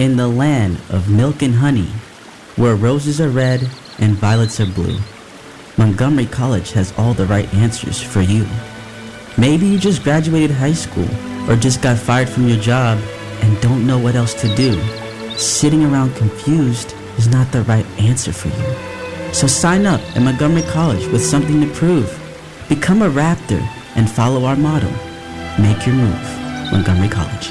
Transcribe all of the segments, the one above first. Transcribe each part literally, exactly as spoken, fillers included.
In the land of milk and honey, where roses are red and violets are blue, Montgomery College has all the right answers for you. Maybe you just graduated high school or just got fired from your job and don't know what else to do. Sitting around confused is not the right answer for you. So sign up at Montgomery College with something to prove. Become a Raptor and follow our motto. Make your move. Montgomery College.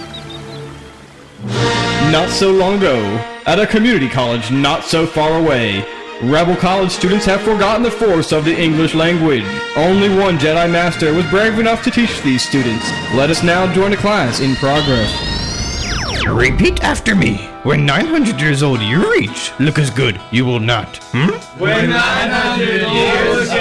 Not so long ago, at a community college not so far away, rebel college students have forgotten the force of the English language. Only one Jedi Master was brave enough to teach these students. Let us now join the class in progress. Repeat after me. When nine hundred years old you reach, look as good you will not. Hmm? When nine hundred years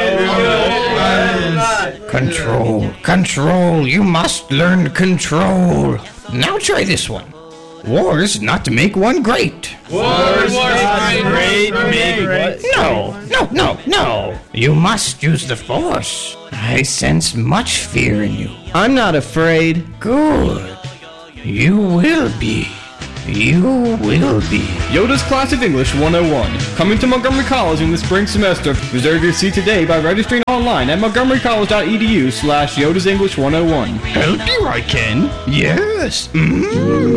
old, Control, control, you must learn control. Now try this one. Wars not to make one great. Wars not great, make great. No, no, no, no. You must use the Force. I sense much fear in you. I'm not afraid. Good. You will be. You will be. Yoda's Classic English one oh one. Coming to Montgomery College in the spring semester. Reserve your seat today by registering online at montgomerycollege.edu slash Yoda's English 101. Help you, I can. Yes. Mm.